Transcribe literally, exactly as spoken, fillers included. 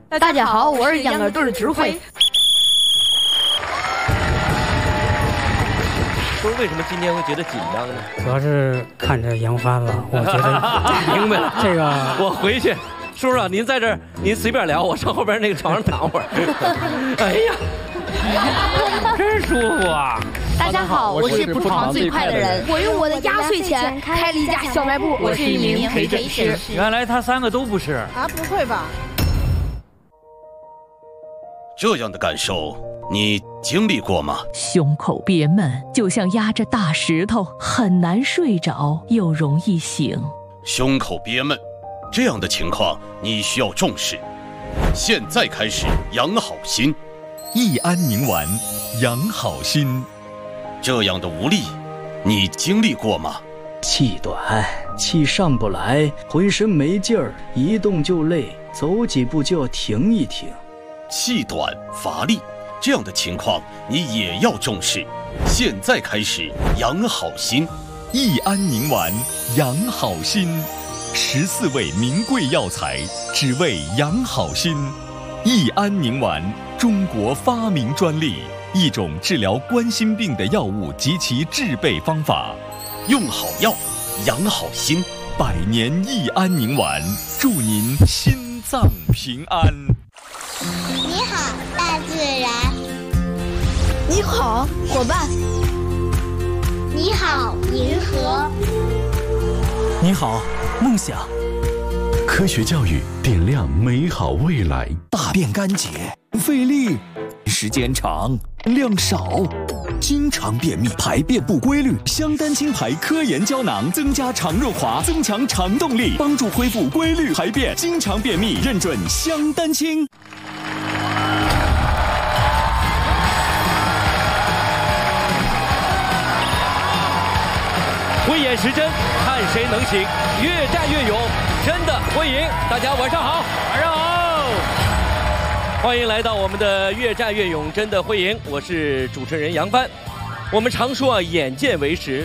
大家好，我是秧歌队的指挥。 不是为什么今天会觉得紧张呢？ 主要是看着杨帆了，我觉得明白了。 这个我回去，叔叔您在这儿，您随便聊，我上后边那个床上躺会儿。哎呀，真舒服啊！ 大家好，我是不跑最快的人，我用我的压岁钱开了一家小卖部，我是一名陪诊师。 原来他三个都不是啊？不会吧？ 这样的感受你经历过吗？ 胸口憋闷，就像压着大石头，很难睡着，又容易醒。 胸口憋闷，这样的情况你需要重视。现在开始养好心， 益安宁丸，养好心。 这样的无力，你经历过吗？ 气短，气上不来，浑身没劲儿，一动就累，走几步就要停一停。 气短乏力，这样的情况你也要重视。现在开始养好心， 益安宁丸，养好心。十四味名贵药材，只为养好心。益安宁丸，中国发明专利，一种治疗冠心病的药物及其制备方法。 用好药，养好心。 百年益安宁丸，祝您心脏平安。 你好，大自然。 你好，伙伴。 你好，银河。 你好，梦想。 科学教育点亮美好未来。 大便干结，费力，时间长，量少，经常便秘，排便不规律。香丹清排科研胶囊增加肠润滑，增强肠动力，帮助恢复规律排便。经常便秘，认准香丹清。 慧眼识真，看谁能行，越战越勇，真的会赢。大家晚上好，晚上好，欢迎来到我们的越战越勇，真的会赢。我是主持人杨帆。我们常说啊，眼见为实，